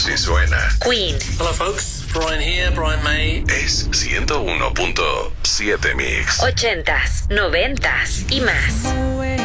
así suena. Queen. Hello folks, Brian here, Brian May. Es 101.7 Mix. 80s, 90s y más.